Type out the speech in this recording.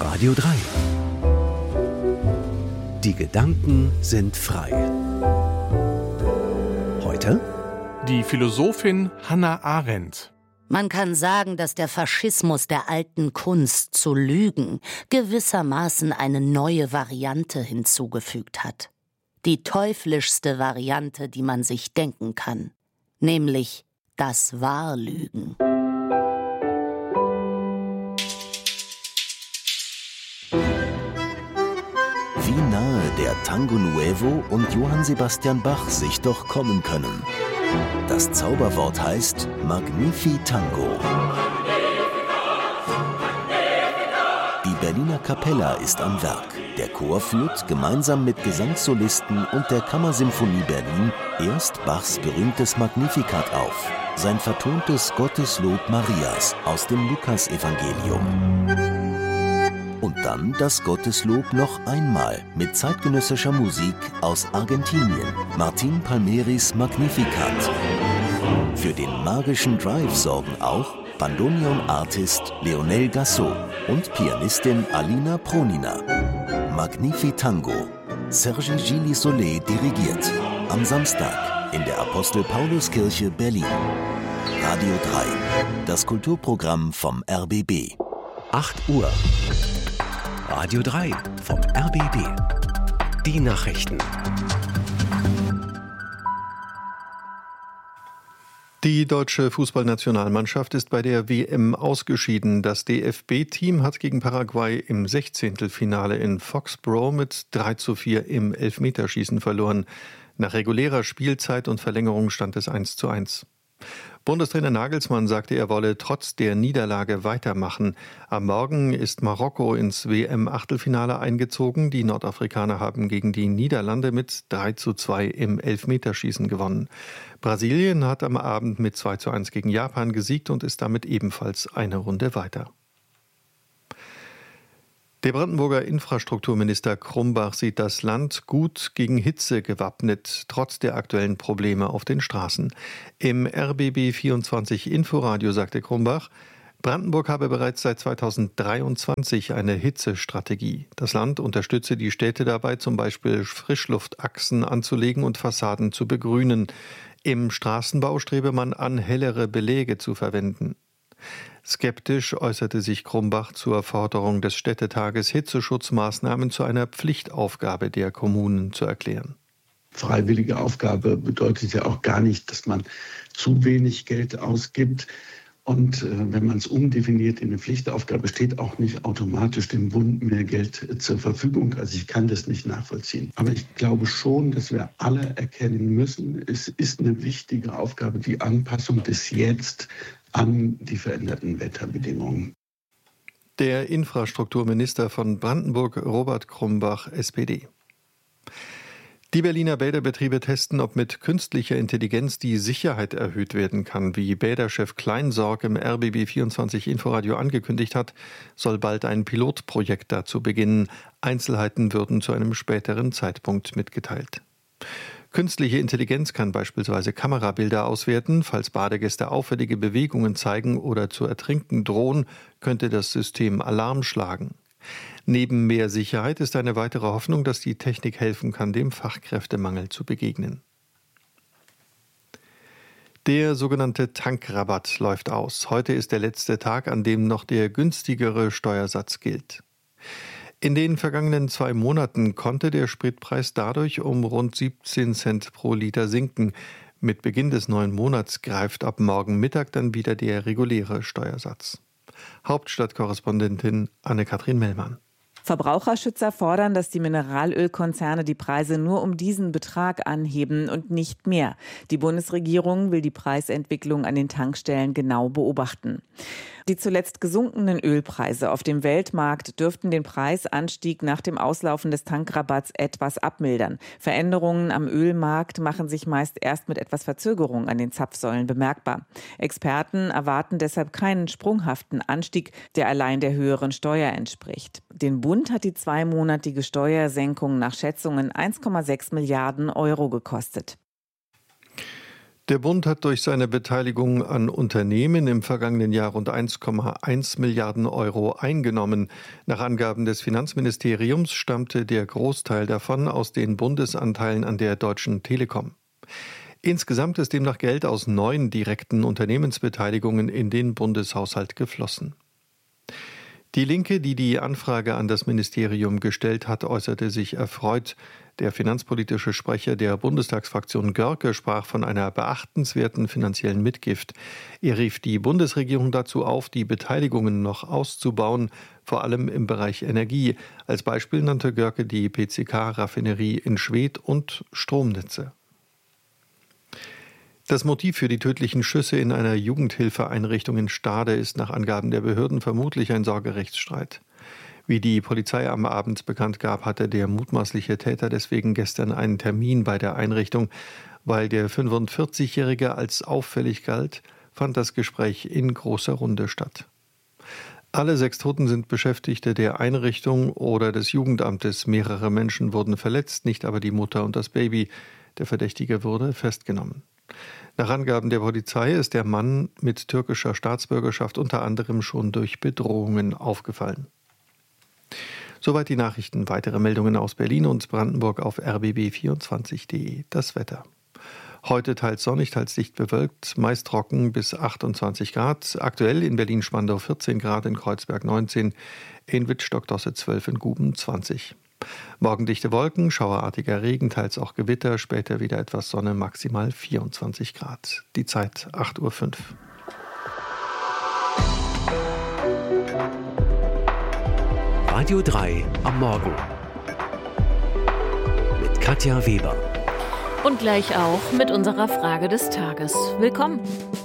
Radio 3. Die Gedanken sind frei. Heute die Philosophin Hannah Arendt. Man kann sagen, dass der Faschismus der alten Kunst zu lügen gewissermaßen eine neue Variante hinzugefügt hat. Die teuflischste Variante, die man sich denken kann, nämlich das Wahrlügen. Wie nahe der Tango Nuevo und Johann Sebastian Bach sich doch kommen können. Das Zauberwort heißt Magnifi Tango. Die Berliner Capella ist am Werk. Der Chor führt gemeinsam mit Gesangssolisten und der Kammersymphonie Berlin erst Bachs berühmtes Magnificat auf, sein vertontes Gotteslob Marias aus dem Lukasevangelium. Und dann das Gotteslob noch einmal mit zeitgenössischer Musik aus Argentinien, Martín Palmieris Magnificat. Für den magischen Drive sorgen auch Bandoneon-Artist Leonel Gassot und Pianistin Alina Pronina. Magnifi Tango. Sergi Gilly-Solé dirigiert. Am Samstag in der Apostel-Paulus-Kirche Berlin. Radio 3. Das Kulturprogramm vom RBB. 8 Uhr. Radio 3 vom RBB. Die Nachrichten. Die deutsche Fußballnationalmannschaft ist bei der WM ausgeschieden. Das DFB-Team hat gegen Paraguay im 16. in Foxborough mit 3:4 im Elfmeterschießen verloren. Nach regulärer Spielzeit und Verlängerung stand es 1:1. Bundestrainer Nagelsmann sagte, er wolle trotz der Niederlage weitermachen. Am Morgen ist Marokko ins WM-Achtelfinale eingezogen. Die Nordafrikaner haben gegen die Niederlande mit 3:2 im Elfmeterschießen gewonnen. Brasilien hat am Abend mit 2:1 gegen Japan gesiegt und ist damit ebenfalls eine Runde weiter. Der Brandenburger Infrastrukturminister Krumbach sieht das Land gut gegen Hitze gewappnet, trotz der aktuellen Probleme auf den Straßen. Im RBB 24 Inforadio sagte Krumbach, Brandenburg habe bereits seit 2023 eine Hitzestrategie. Das Land unterstütze die Städte dabei, zum Beispiel Frischluftachsen anzulegen und Fassaden zu begrünen. Im Straßenbau strebe man an, hellere Beläge zu verwenden. Skeptisch äußerte sich Krumbach zur Forderung des Städtetages, Hitzeschutzmaßnahmen zu einer Pflichtaufgabe der Kommunen zu erklären. Freiwillige Aufgabe bedeutet ja auch gar nicht, dass man zu wenig Geld ausgibt. Und wenn man es umdefiniert in eine Pflichtaufgabe, steht auch nicht automatisch dem Bund mehr Geld zur Verfügung. Also ich kann das nicht nachvollziehen. Aber ich glaube schon, dass wir alle erkennen müssen, es ist eine wichtige Aufgabe, die Anpassung des Jetzt an die veränderten Wetterbedingungen. Der Infrastrukturminister von Brandenburg, Robert Krumbach, SPD. Die Berliner Bäderbetriebe testen, ob mit künstlicher Intelligenz die Sicherheit erhöht werden kann. Wie Bäderchef Kleinsorg im RBB 24 Inforadio angekündigt hat, soll bald ein Pilotprojekt dazu beginnen. Einzelheiten würden zu einem späteren Zeitpunkt mitgeteilt. Künstliche Intelligenz kann beispielsweise Kamerabilder auswerten. Falls Badegäste auffällige Bewegungen zeigen oder zu ertrinken drohen, könnte das System Alarm schlagen. Neben mehr Sicherheit ist eine weitere Hoffnung, dass die Technik helfen kann, dem Fachkräftemangel zu begegnen. Der sogenannte Tankrabatt läuft aus. Heute ist der letzte Tag, an dem noch der günstigere Steuersatz gilt. In den vergangenen 2 Monaten konnte der Spritpreis dadurch um rund 17 Cent pro Liter sinken. Mit Beginn des neuen Monats greift ab morgen Mittag dann wieder der reguläre Steuersatz. Hauptstadtkorrespondentin Anne-Kathrin Mellmann. Verbraucherschützer fordern, dass die Mineralölkonzerne die Preise nur um diesen Betrag anheben und nicht mehr. Die Bundesregierung will die Preisentwicklung an den Tankstellen genau beobachten. Die zuletzt gesunkenen Ölpreise auf dem Weltmarkt dürften den Preisanstieg nach dem Auslaufen des Tankrabatts etwas abmildern. Veränderungen am Ölmarkt machen sich meist erst mit etwas Verzögerung an den Zapfsäulen bemerkbar. Experten erwarten deshalb keinen sprunghaften Anstieg, der allein der höheren Steuer entspricht. Den Bund hat die 2-monatige Steuersenkung nach Schätzungen 1,6 Milliarden Euro gekostet. Der Bund hat durch seine Beteiligung an Unternehmen im vergangenen Jahr rund 1,1 Milliarden Euro eingenommen. Nach Angaben des Finanzministeriums stammte der Großteil davon aus den Bundesanteilen an der Deutschen Telekom. Insgesamt ist demnach Geld aus 9 direkten Unternehmensbeteiligungen in den Bundeshaushalt geflossen. Die Linke, die die Anfrage an das Ministerium gestellt hat, äußerte sich erfreut. Der finanzpolitische Sprecher der Bundestagsfraktion Görke sprach von einer beachtenswerten finanziellen Mitgift. Er rief die Bundesregierung dazu auf, die Beteiligungen noch auszubauen, vor allem im Bereich Energie. Als Beispiel nannte Görke die PCK-Raffinerie in Schwedt und Stromnetze. Das Motiv für die tödlichen Schüsse in einer Jugendhilfeeinrichtung in Stade ist nach Angaben der Behörden vermutlich ein Sorgerechtsstreit. Wie die Polizei am Abend bekannt gab, hatte der mutmaßliche Täter deswegen gestern einen Termin bei der Einrichtung. Weil der 45-Jährige als auffällig galt, fand das Gespräch in großer Runde statt. Alle 6 Toten sind Beschäftigte der Einrichtung oder des Jugendamtes. Mehrere Menschen wurden verletzt, nicht aber die Mutter und das Baby. Der Verdächtige wurde festgenommen. Nach Angaben der Polizei ist der Mann mit türkischer Staatsbürgerschaft unter anderem schon durch Bedrohungen aufgefallen. Soweit die Nachrichten. Weitere Meldungen aus Berlin und Brandenburg auf rbb24.de. Das Wetter. Heute teils sonnig, teils dicht bewölkt, meist trocken bis 28 Grad. Aktuell in Berlin-Spandau 14 Grad, in Kreuzberg 19, in Wittstock-Dosse 12, in Guben 20. Morgen dichte Wolken, schauerartiger Regen, teils auch Gewitter, später wieder etwas Sonne, maximal 24 Grad. Die Zeit 8:05 Uhr. Radio 3 am Morgen mit Katja Weber. Und gleich auch mit unserer Frage des Tages. Willkommen.